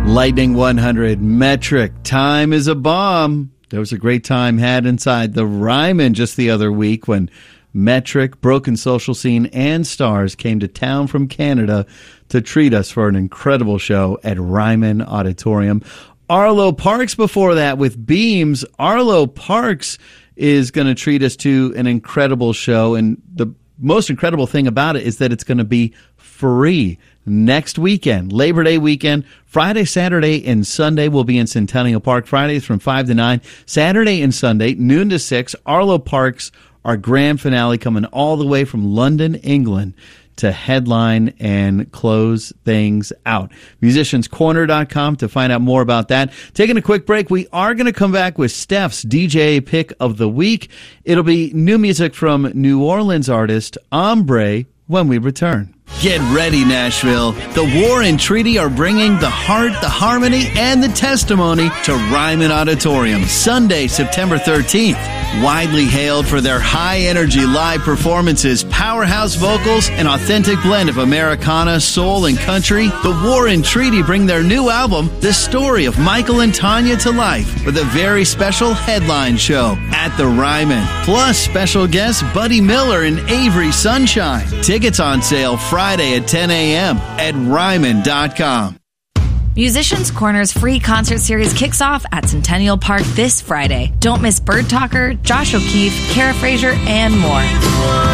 Lightning 100 metric. Time is a bomb. There was a great time had inside the Ryman just the other week when Metric, Broken Social Scene, and Stars came to town from Canada to treat us for an incredible show at Ryman Auditorium. Arlo Parks before that with Beams. Arlo Parks is going to treat us to an incredible show, and the most incredible thing about it is that it's going to be free. Next weekend, Labor Day weekend, Friday, Saturday, and Sunday will be in Centennial Park. Fridays from 5 to 9, Saturday and Sunday, noon to 6. Arlo Parks, our grand finale, coming all the way from London, England, to headline and close things out. MusiciansCorner.com to find out more about that. Taking a quick break, we are going to come back with Steph's DJ pick of the week. It'll be new music from New Orleans artist Ombre when we return. Get ready, Nashville. The War and Treaty are bringing the heart, the harmony, and the testimony to Ryman Auditorium Sunday, September 13th. Widely hailed for their high-energy live performances, powerhouse vocals, and authentic blend of Americana, soul, and country, the War and Treaty bring their new album, The Story of Michael and Tanya, to life with a very special headline show at the Ryman. Plus, special guests Buddy Miller and Avery Sunshine. Tickets on sale Friday at 10 a.m. at Ryman.com. Musicians Corner's free concert series kicks off at Centennial Park this Friday. Don't miss Bird Talker, Josh O'Keefe, Kara Frazier, and more.